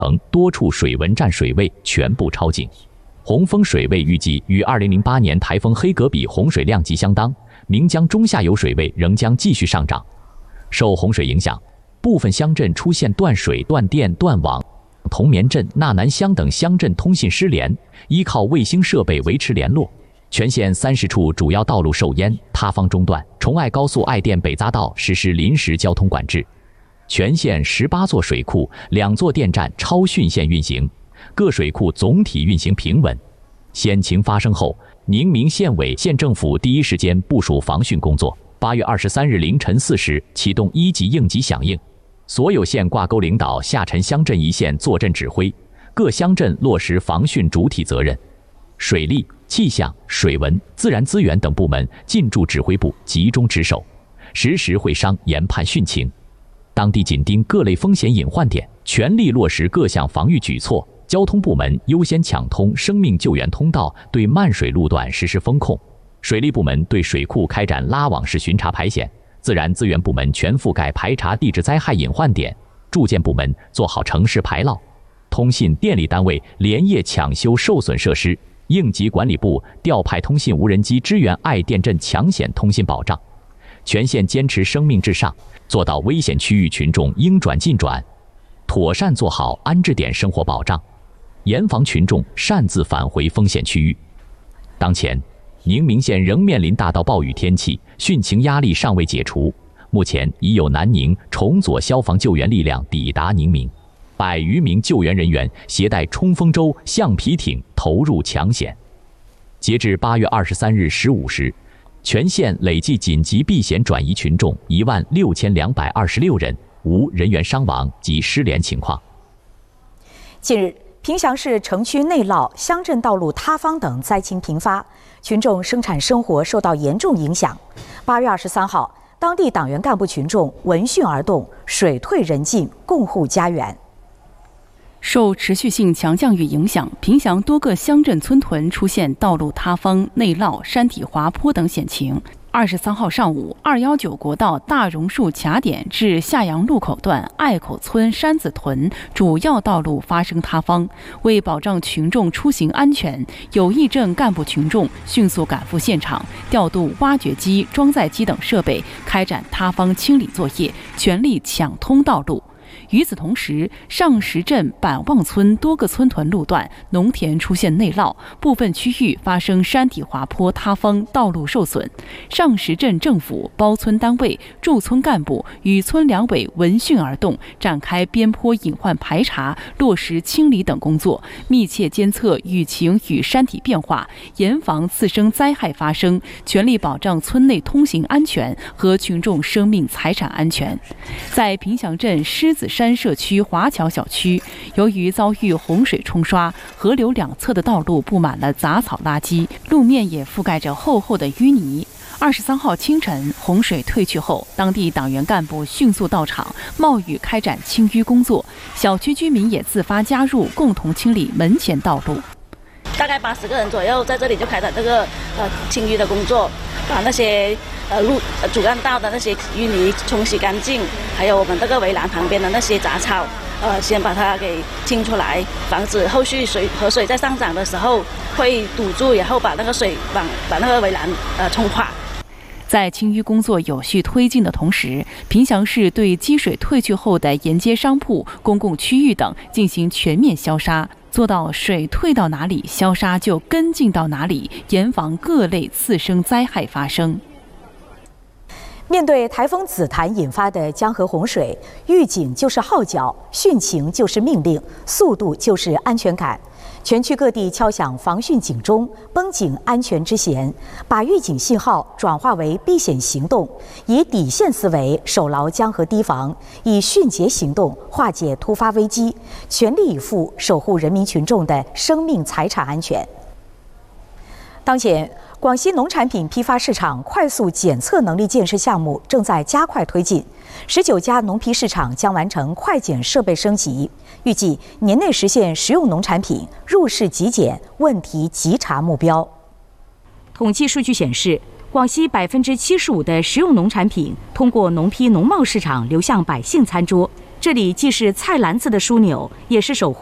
多处水文站水位全部超警。洪峰水位预计与2008年台风黑格比洪水量级相当，岷江中下游水位仍将继续上涨。受洪水影响，部分乡镇出现断水、断电、断网。同棉镇、纳南乡等乡镇通信失联，依靠卫星设备维持联络。全县30处主要道路受淹，塌方中断。崇爱高速爱店北匝道实施临时交通管制。全县18座水库、2座电站超汛线运行，各水库总体运行平稳。险情发生后，宁明县委、县政府第一时间部署防汛工作。8月23日凌晨4时启动1级应急响应。所有县挂钩领导下沉乡镇一线坐镇指挥，各乡镇落实防汛主体责任。水利、气象、水文、自然资源等部门进驻指挥部集中值守，实时会商研判汛情。当地紧盯各类风险隐患点，全力落实各项防御举措。交通部门优先抢通生命救援通道，对漫水路段实施封控。水利部门对水库开展拉网式巡查排险。自然资源部门全覆盖排查地质灾害隐患点，住建部门做好城市排涝，通信电力单位连夜抢修受损设施，应急管理部调派通信无人机支援爱电镇抢险通信保障。全县坚持生命至上，做到危险区域群众应转尽转，妥善做好安置点生活保障，严防群众擅自返回风险区域。当前宁明县仍面临大到暴雨天气，汛情压力尚未解除。目前已有南宁、崇左消防救援力量抵达宁明，100余名救援人员携带冲锋舟、橡皮艇投入抢险。截至8月23日15时，全县累计紧急避险转移群众16226人，无人员伤亡及失联情况。 近日，凭祥市城区内涝、乡镇道路塌方等灾情频发，群众生产生活受到严重影响。8月23号，当地党员干部群众闻讯而动，水退人进，共护家园。 受持续性强降雨影响，凭祥多个乡镇村屯出现道路塌方、内涝、山体滑坡等险情。23号上午，219国道大榕树卡点至下阳路口段爱口村山子屯主要道路发生塌方，为保障群众出行安全，有义镇干部群众迅速赶赴现场，调度挖掘机、装载机等设备，开展塌方清理作业，全力抢通道路。与此同时，上石镇板望村多个村屯路段农田出现内涝，部分区域发生山体滑坡塌方，道路受损。上石镇政府、包村单位、驻村干部与村两委闻讯而动，展开边坡隐患排查、落实清理等工作，密切监测雨情与山体变化，严防次生灾害发生，全力保障村内通行安全和群众生命财产安全。在凭祥镇狮子山社区华侨小区，由于遭遇洪水冲刷，河流两侧的道路布满了杂草垃圾，路面也覆盖着厚厚的淤泥。23号清晨，洪水退去后，当地党员干部迅速到场，冒雨开展清淤工作，小区居民也自发加入，共同清理门前道路。 大概80个人左右在这里就开展这个清淤的工作，把那些主干道的那些淤泥冲洗干净，还有我们这个围栏旁边的那些杂草，先把它给清出来，防止后续河水在上涨的时候会堵住，然后把那个水把那个围栏冲垮。 在清淤工作有序推进的同时，凭祥市对积水退去后的沿街商铺、公共区域等进行全面消杀，做到水退到哪里，消杀就跟进到哪里，严防各类次生灾害发生。 面对台风紫檀引发的江河洪水，预警就是号角，汛情就是命令，速度就是安全感。全区各地敲响防汛警钟，绷紧安全之弦，把预警信号转化为避险行动，以底线思维守牢江河堤防，以迅捷行动化解突发危机，全力以赴守护人民群众的生命财产安全。当前，广西农产品批发市场快速检测能力建设项目正在加快推进，19家农批市场将完成快检设备升级，预计年内实现食用农产品入市即检、问题即查目标。统计数据显示，广西75%的食用农产品通过农批农贸市场流向百姓餐桌这里既是菜篮子的枢纽，也是守护